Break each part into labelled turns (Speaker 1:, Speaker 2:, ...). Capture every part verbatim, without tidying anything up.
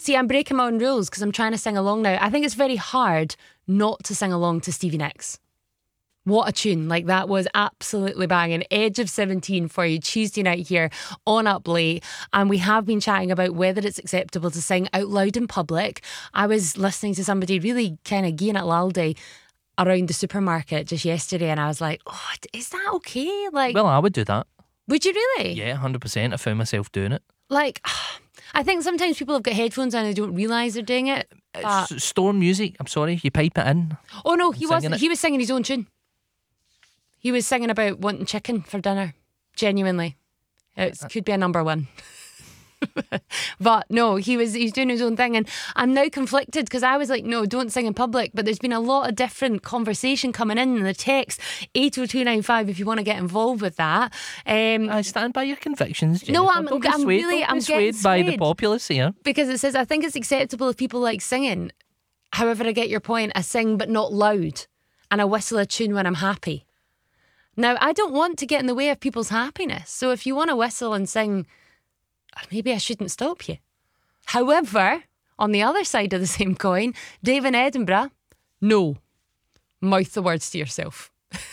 Speaker 1: See, I'm breaking my own rules because I'm trying to sing along now. I think it's very hard not to sing along to Stevie Nicks. What a tune. Like, that was absolutely banging. Edge of seventeen for you Tuesday night here on Up Late. And we have been chatting about whether it's acceptable to sing out loud in public. I was listening to somebody really kind of geeing at Laldy around the supermarket just yesterday, and I was like, oh, is that okay? Like,
Speaker 2: Well, I would do that.
Speaker 1: would you really?
Speaker 2: Yeah, one hundred percent. I found myself doing it.
Speaker 1: Like, I think sometimes people have got headphones on and they don't realise they're doing it. But...
Speaker 2: It's storm music. I'm sorry. You pipe it in.
Speaker 1: Oh, no, he wasn't.
Speaker 2: it.
Speaker 1: He was singing his own tune. He was singing about wanting chicken for dinner. Genuinely. It could be a number one. But no, he was he's doing his own thing, and I'm now conflicted because I was like, no, don't sing in public. But there's been a lot of different conversation coming in in the text. eight oh two nine five if you want to get involved with that. Um,
Speaker 2: I stand by your convictions, Jennifer.
Speaker 1: No, I'm,
Speaker 2: Don't be
Speaker 1: I'm
Speaker 2: swayed.
Speaker 1: really
Speaker 2: Don't be
Speaker 1: I'm
Speaker 2: swayed
Speaker 1: getting
Speaker 2: by
Speaker 1: swayed
Speaker 2: the populace here.
Speaker 1: because it says I think it's acceptable if people like singing. However, I get your point. I sing but not loud, and I whistle a tune when I'm happy. Now, I don't want to get in the way of people's happiness. So if you want to whistle and sing, maybe I shouldn't stop you. However, on the other side of the same coin, Dave in Edinburgh, no. Mouth the words to yourself.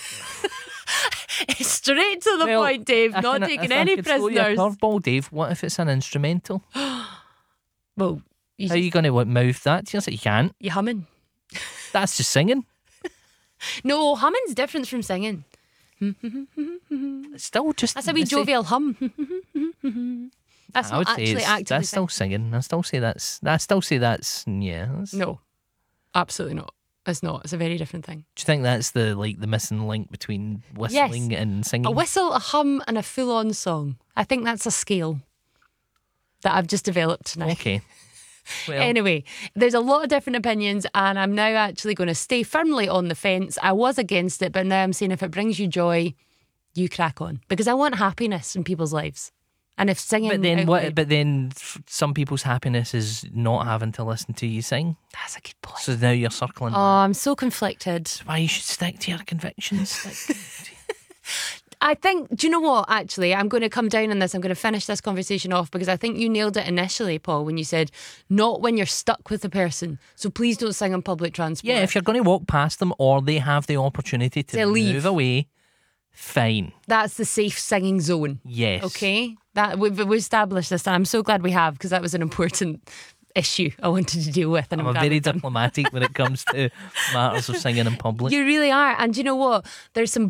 Speaker 1: Straight to the
Speaker 2: Well,
Speaker 1: point, Dave.
Speaker 2: I
Speaker 1: Not
Speaker 2: can-
Speaker 1: taking
Speaker 2: if I
Speaker 1: any
Speaker 2: could throw you a
Speaker 1: prisoners.
Speaker 2: curveball, Dave, what if it's an instrumental?
Speaker 1: Well, you,
Speaker 2: How are you going to mouth that to yourself? You can't.
Speaker 1: you humming.
Speaker 2: That's just singing.
Speaker 1: No, humming's different from singing.
Speaker 2: It's still just.
Speaker 1: That's a wee
Speaker 2: I say-
Speaker 1: jovial hum. That's
Speaker 2: I would
Speaker 1: not
Speaker 2: say
Speaker 1: actually
Speaker 2: it's,
Speaker 1: actively
Speaker 2: that's still singing. I still say that's. I still say that's. Yeah. That's,
Speaker 1: No, absolutely not. It's not. It's a very different thing.
Speaker 2: Do you think that's the like the missing link between whistling and singing?
Speaker 1: A whistle, a hum, and a full-on song. I think that's a scale that I've just developed now.
Speaker 2: Okay. Well,
Speaker 1: Anyway, there's a lot of different opinions, and I'm now actually going to stay firmly on the fence. I was against it, but now I'm saying if it brings you joy, you crack on, because I want happiness in people's lives. And if singing,
Speaker 2: but then
Speaker 1: out
Speaker 2: what?
Speaker 1: loud-
Speaker 2: But then f- some people's happiness is not having to listen to you sing.
Speaker 1: that's a good point.
Speaker 2: So now you're circling.
Speaker 1: Oh, I'm so conflicted.
Speaker 2: That's why you should stick to your convictions. Like,
Speaker 1: I think, do you know what, actually, I'm going to come down on this. I'm going to finish this conversation off because I think you nailed it initially, Paul, when you said, not when you're stuck with the person. So please don't sing on public transport.
Speaker 2: yeah, if you're going to walk past them or they have the opportunity to
Speaker 1: To leave.
Speaker 2: move away, fine.
Speaker 1: That's the safe singing zone.
Speaker 2: Yes.
Speaker 1: Okay? That we've, we've established this, and I'm so glad we have, because that was an important issue I wanted to deal with. And
Speaker 2: I'm
Speaker 1: I'm
Speaker 2: a
Speaker 1: glad
Speaker 2: very
Speaker 1: we've done.
Speaker 2: diplomatic when it comes to matters of singing in public.
Speaker 1: You really are. And do you know what? There's some